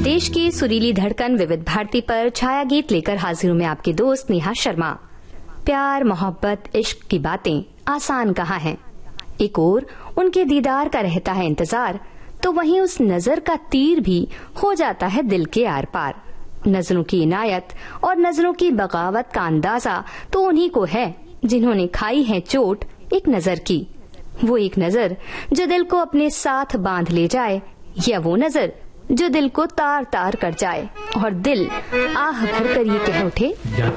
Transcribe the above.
देश की सुरीली धड़कन विविध भारती पर छाया गीत लेकर हाजिर हूं मैं आपकी दोस्त नेहा शर्मा। प्यार मोहब्बत इश्क की बातें आसान कहाँ हैं। एक ओर उनके दीदार का रहता है इंतजार, तो वहीं उस नजर का तीर भी हो जाता है दिल के आर पार। नजरों की इनायत और नजरों की बगावत का अंदाजा तो उन्हीं को है जिन्होंने खाई है चोट एक नजर की। वो एक नजर जो दिल को अपने साथ बांध ले जाए, या वो नजर जो दिल को तार तार कर जाए और दिल आह भरकर ये कह उठे,